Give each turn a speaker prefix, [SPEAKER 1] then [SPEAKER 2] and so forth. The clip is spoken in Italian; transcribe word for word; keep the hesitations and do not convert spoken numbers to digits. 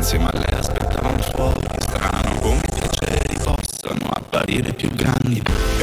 [SPEAKER 1] insieme a lei aspettavano fuori. Strano come i piaceri possano apparire più grandi.